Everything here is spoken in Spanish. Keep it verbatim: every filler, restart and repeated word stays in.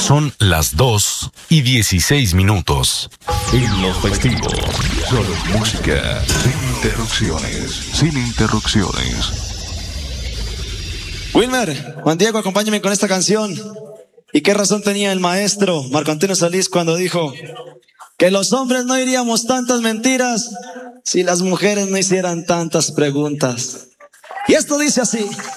Son las dos y dieciséis minutos. En los festivos, solo música, sin interrupciones, sin interrupciones. Wilmer, Juan Diego, acompáñame con esta canción. ¿Y qué razón tenía el maestro Marco Antonio Solís cuando dijo que los hombres no diríamos tantas mentiras si las mujeres no hicieran tantas preguntas? Y esto dice así.